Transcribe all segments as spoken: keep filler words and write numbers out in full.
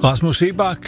Rasmus Seebach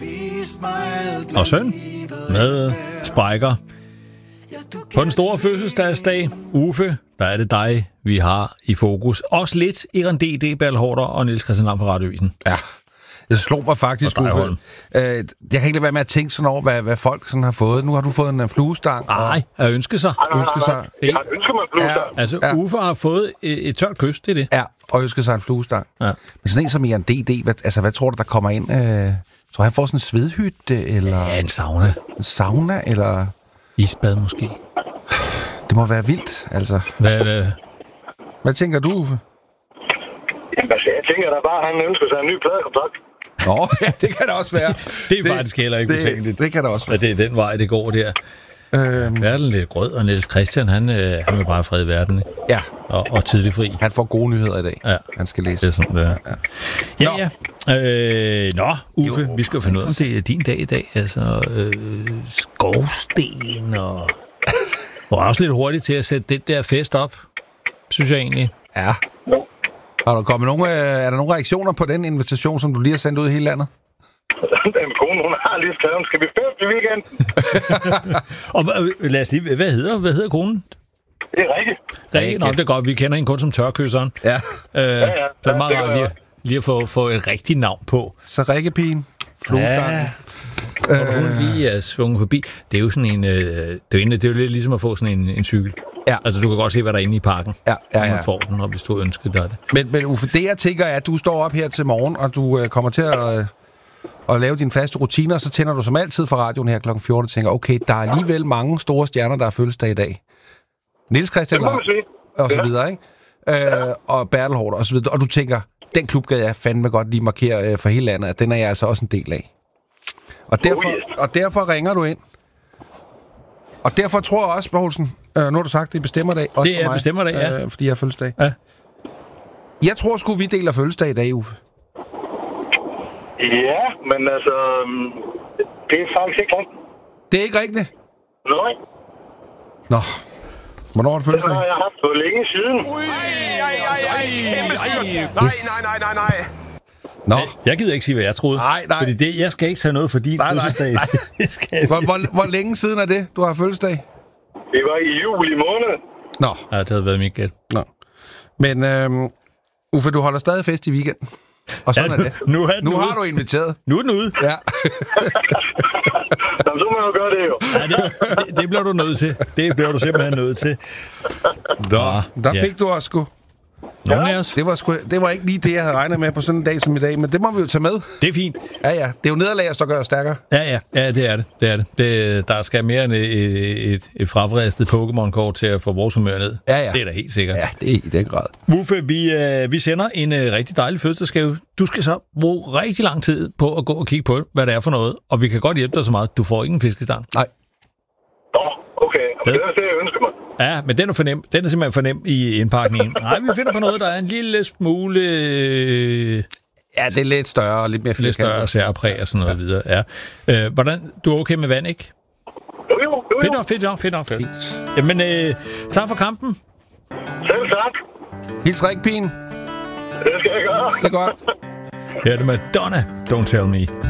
og søn med Sprækker. På den store fødselsdagsdag, Uffe, der er det dig, vi har i fokus. Også lidt Iren D D, Bertel Haarder og Niels Christian Lam på Radioavisen. Ja, det slog mig faktisk, Uffe. Øh, jeg kan ikke lade være med at tænke sådan over, hvad, hvad folk sådan har fået. Nu har du fået en fluestang. Nej, at ønske sig. Nej, nej, nej, nej. Jeg har ønsket mig en fluestang. Ja, altså, ja. Uffe har fået et, et tørt kys, det er det. Ja, og ønsker sig en fluestang. Ja. Men sådan en som Iren D D, hvad, altså, hvad tror du, der kommer ind? Øh, tror han får sådan en svedhytte, eller... Ja, en sauna. En sauna, eller... Isbad måske. Det må være vildt, altså. Hvad, hvad? Hvad tænker du, Uffe? Jamen, altså, jeg tænker da bare, at han ønsker sig en ny pladekontrakt. Nå, ja, det kan det også være. det er det, faktisk heller ikke utænkeligt. Det, det kan det også være. At det er den vej, det går der. Øhm. Verden lidt grød, og Niels Christian, han, øh, han vil bare fred i verden. Ikke? Ja. Og, og tidlig fri. Han får gode nyheder i dag. Ja. Han skal læse. Det er sådan, det er. Ja, ja. ja. Øh, nå, Uffe, jo, vi skal jo finde ud af, det er din dag i dag. Altså, øh, skovsten og... Og også lidt hurtigt til at sætte det der fest op, synes jeg egentlig. Ja. Har der kommet nogle, er der nogle reaktioner på den invitation, som du lige har sendt ud i hele landet? Den kone, hun har lige skrevet, skal vi fest i weekenden? Og lad os lige, hvad hedder, hvad hedder konen? Det er Rikke. Rikke, nok det er godt. Vi kender hende kun som tørkysseren. Ja. Øh, ja, ja. Så er meget rart lige, lige at få, få et rigtigt navn på. Så Rikkepigen, fluestangen. Ja. Og hun lige er svunget forbi. Det er jo sådan en, øh, det er jo, det er jo lidt ligesom at få sådan en, en cykel. Ja. Altså, du kan godt se, hvad der er inde i parken. Ja, ja, ja. Når man får den, og hvis du ønsker dig det. Men, men Uffe, det jeg tænker er, at du står op her til morgen, og du øh, kommer til at, øh, at lave dine faste rutiner, og så tænder du som altid fra radioen her klokken fjorten og tænker, okay, der er alligevel mange store stjerner, der har fødselsdag i dag. Niels Christian Lam, og så videre, ikke? Øh, og Bertel Haarder, og så videre. Og du tænker, den klub gad jeg fandme godt lige markere øh, for hele landet, at den er jeg altså også en del af. Og derfor, oh, yes. og derfor ringer du ind. Og derfor tror jeg også, Poulsen, øh, nu har du sagt, det er bestemmerdag. Også det er bestemmerdag, ja. Øh, fordi jeg har fødselsdag. Ja. Jeg tror sgu, vi deler fødselsdag i dag, Uffe. Ja, men altså, det er faktisk ikke rigtigt. Det er ikke rigtigt? Nej. Nå. Hvornår har du fødselsdag? Det har jeg haft for længe siden. Ui, ej, ej, ej, kæmpe styr. Nej, nej, nej, nej, nej. Nå. Jeg gider ikke sige, hvad jeg troede. Nej, nej. Fordi det, jeg skal ikke tage noget for din fødselsdag. hvor, hvor, hvor længe siden er det, du har fødselsdag? Det var i juli måned. Nå. Ja, det havde været mit gæt. Nå. Men øhm, Uffe, du holder stadig fest i weekenden. Og sådan ja, nu, er det. Nu, er nu ude. har du inviteret. Nu er den ude. Ja. Jamen, så må jeg jo gøre det jo. Ja, det, det, det bliver du nødt til. Det bliver du simpelthen nødt til. Nå, der ja. fik du også sgu. Nogle af os. Det var, sgu, det var ikke lige det, jeg havde regnet med på sådan en dag som i dag, men det må vi jo tage med. Det er fint. Ja, ja. Det er jo nederlag, der gør os stærkere. Ja, ja. Ja, det er det. Det er det. det der skal mere end et, et, et frafristet Pokémon-kort til at få vores humør ned. Ja, ja. Det er da helt sikkert. Ja, det er i den grad. Uffe, vi, øh, vi sender en øh, rigtig dejlig fødselsdagsgave. Du skal så bruge rigtig lang tid på at gå og kigge på, hvad det er for noget. Og vi kan godt hjælpe dig så meget. Du får ikke en fiskestang. Nej. Nå, okay. Det er det, jeg ønsker mig. Ja, men den er, fornem. den er simpelthen for nem i indpakningen. Nej, vi finder på noget, der er en lille smule... Ja, det er lidt større og lidt mere lidt større særpræg og sådan noget ja. videre. Ja. Øh, hvordan, du er okay med vand, ikke? Jo, jo, jo. Fedt nok, fedt nok, fedt nok. Fedt. Jamen, øh, tak for kampen. Selv tak. Hils Rikkepigen. Det skal jeg gøre. Det er godt. Her er det Madonna. Don't tell me.